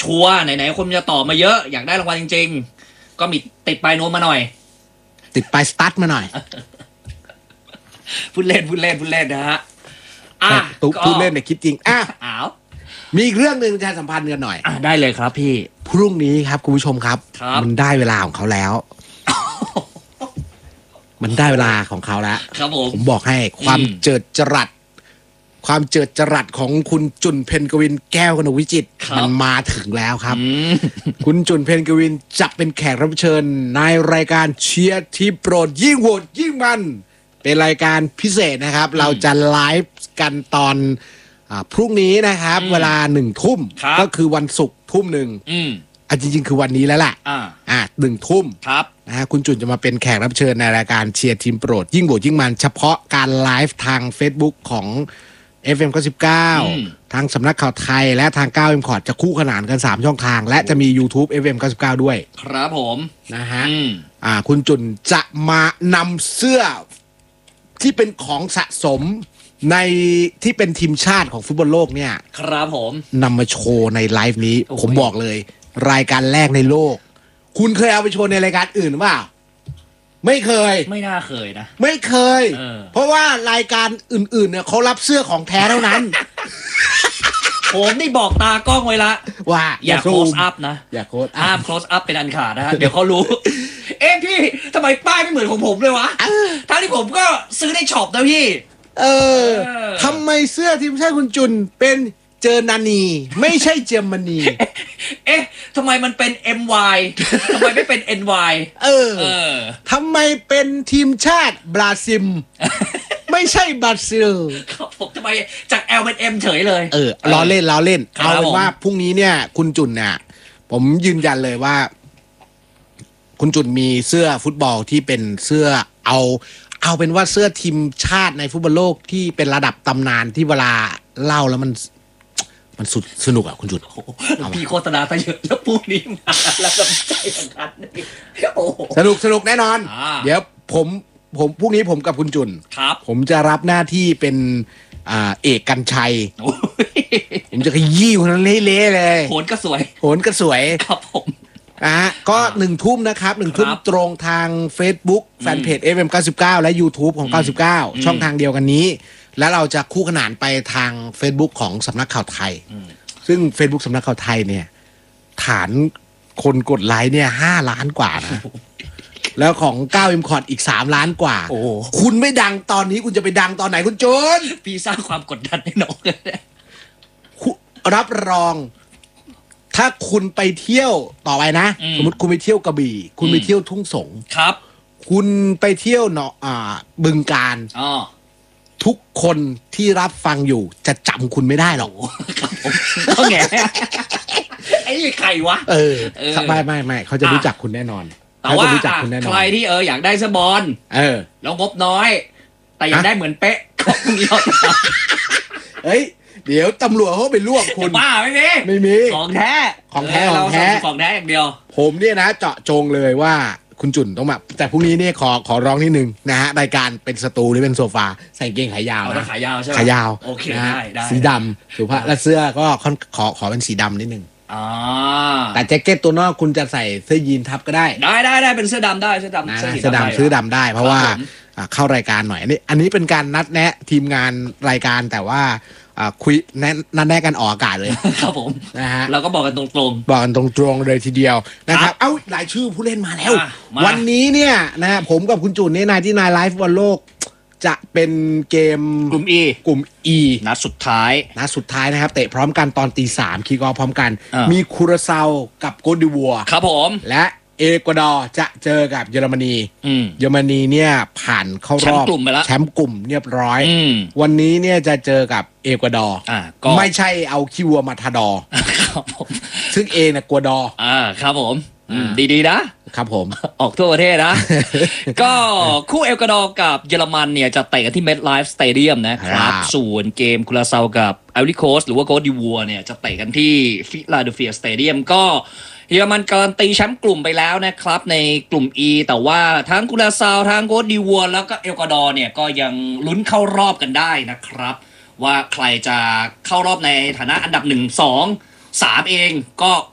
ชัวร์ไหนๆคนจะต่อมาเยอะอยากได้รางวัลจริงๆก็มีติดปลายโน้มมาหน่อยติดปลายสตาร์ทมาหน่อยพูดเล่นนะฮะตุ๊กพูดเล่นแต่คิดจริงมีอีกเรื่องนึงประชาสัมพันธ์กันหน่อยได้เลยครับพี่พรุ่งนี้ครับคุณผู้ชมครับมันได้เวลาของเขาแล้วมันได้เวลาของเขาแล้วครับผมบอกให้ความเจิดจรัสของคุณจุนเพ็ญกวินแก้วกนกวิจิตรมันมาถึงแล้วครับคุณจุนเพ็ญกวินจะเป็นแขกรับเชิญในรายการเชียร์ที่โปรดยิ่งโหวตยิ่งมันเป็นรายการพิเศษนะครับเราจะไลฟ์กันตอนพรุ่งนี้นะครับเวลา1 ทุ่มก็คือวันศุกร์ทุ่มหนึ่งจริงๆคือวันนี้แล้วแหละ1 ทุ่มนะฮะคุณจุนจะมาเป็นแขกรับเชิญในรายการเชียร์ทีมโปรดยิ่งโหวตยิ่งมันเฉพาะการไลฟ์ทาง Facebook ของ FM 99ทางสำนักข่าวไทยและทาง9 M Cort จะคู่ขนานกัน3ช่องทางและจะมี YouTube FM 99ด้วยครับผมนะฮะคุณจุนจะมานำเสื้อที่เป็นของสะสมในที่เป็นทีมชาติของฟุตบอลโลกเนี่ยครับผมนำมาโชว์ในไลฟ์นี้ผมบอกเลยรายการแรกในโลกคุณเคยเอาไปโชว์ในรายการอื่นหรือเปล่าไม่เคยไม่น่าเคยนะไม่เคยเพราะว่ารายการอื่นๆเนี่ยเขารับเสื้อของแท้เท่านั้นผมนี่บอกตากล้องไว้ละว่าอย่าโคสอัพนะอย่าโคสห้ามโคสอัพเป็นอันขาดนะฮะเดี๋ยวเขารู้พี่ทำไมป้ายไม่เหมือนของผมเลยวะทั้งที่ผมก็ซื้อในช็อปนะพี่ทำไมเสื้อทีมชาติคุณจุนเป็นเจอนานีไม่ใช่เจอร์มนีทำไมมันเป็น MY ทำไมไม่เป็น NY ทำไมเป็นทีมชาติบราซิลไม่ใช่บราซิลผมทำไมจาก L เป็น M เฉยเลยล้อเล่นเอาเป็นว่าพรุ่งนี้เนี่ยคุณจุนเนี่ยผมยืนยันเลยว่าคุณจุนมีเสื้อฟุตบอลที่เป็นเสื้อเอาเป็นว่าเสื้อทีมชาติในฟุตบอลโลกที่เป็นระดับตำนานที่เวลาเล่าแล้วมันสุดสนุกอ่ะคุณจุนพี่โฆษณาไปเยอะแล้วพรุ่งนี้มาแล้วก็ใจสำคัญสนุกแน่นอนเดี๋ยวผมพรุ่งนี้ผมกับคุณจุนผมจะรับหน้าที่เป็นเอกกันชัยผมจะขยี้คนนั้นเละๆเลยโหนก็สวยครับผมก็1 ทุ่มนะครับ1 ทุ่มตรงทาง Facebook แฟนเพจ FM 99และ YouTube ของ99ช่องทางเดียวกันนี้แล้วเราจะคู่ขนานไปทาง Facebook ของสำนักข่าวไทยซึ่ง Facebook สำนักข่าวไทยเนี่ยฐานคนกดไลค์เนี่ย5 ล้านกว่านะแล้วของ9 M Cort อีก3 ล้านกว่าคุณไม่ดังตอนนี้คุณจะไปดังตอนไหนคุณโจนพี่สร้างความกดดันให้น้องเลยรับรองถ้าคุณไปเที่ยวต่อไปนะสมมติคุณไปเที่ยวกระบี่คุณไปเที่ยวทุ่งสงครับคุณไปเที่ยวบึงกาฬทุกคนที่รับฟังอยู่จะจำคุณไม่ได้หรอกก็แง่ไอ้ใครวะไม่เขาจะรู้จักคุณแน่นอนแต่ว่าใครที่อยากได้เสื้อบอลแล้วงบน้อยแต่อยากได้เหมือนเป๊ะก็พรุ่งนี้เราจะเฮ้ยเดี๋ยวตำรวจเขาไปลวกคุณบ้าไม่มีของแท้อย่างเดียวผมเนี่ยนะเจาะจงเลยว่าคุณจุนต้องมาแต่พรุ่งนี้เนี่ยขอร้องนิดนึงนะฮะรายการเป็นสตูหรือเป็นโซฟาใส่เกงขายาวนะขายาวใช่ไหมขายาวโอเคได้สีดำสุภาพและเสื้อก็ขอเป็นสีดำนิดนึงแต่แจ็คเก็ตตัวนอกคุณจะใส่เสื้อยีนทับก็ได้เป็นเสื้อดำได้เสื้อดำซื้อดำได้เพราะว่าเข้ารายการหน่อยอันนี้เป็นการนัดแนะทีมงานรายการแต่ว่าคุยนัดแนะกันออกอากาศเลยครับผมนะฮะเราก็บอกกันตรงเลยทีเดียวนะครับรายชื่อผู้เล่นมาแล้ววันนี้เนี่ยนะผมกับคุณจุนเนี่ยนายที่นายไลฟ์บอลโลกจะเป็นเกมกลุ่ม E นัดสุดท้ายนะครับเตะพร้อมกันตอน 3:00 นคิกออฟพร้อมกันมีคูราเซากับโกดิวัวครับผมและเอกวาดอร์จะเจอกับเยอรมนีเนี่ยผ่านเข้ารอบแชมป์กลุ่มเรียบร้อยวันนี้เนี่ยจะเจอกับเอกวาดอร์ไม่ใช่เอาขี้วัวมาทาดอซึ่งเนี่ยกัวดอครับผมดีๆนะครับผมออกทั่วประเทศนะ ก็คู่เอกวาดอร์กับเยอรมันเนี่ยจะเตะกันที่ MetLife Stadium นะครับส่วนเกมคูราเซากับไอวอรี่โคสต์หรือว่าโกดิวัวเนี่ยจะเตะกันที่ฟิลาเดลเฟียสเตเดียมก็เยอรมันการันตีแชมป์กลุ่มไปแล้วนะครับในกลุ่ม E แต่ว่าทั้งคูราเซาทั้งโกดิวัวแล้วก็เอกวาดอร์เนี่ยก็ยังลุ้นเข้ารอบกันได้นะครับว่าใครจะเข้ารอบในฐานะอันดับ1 2 3เองก็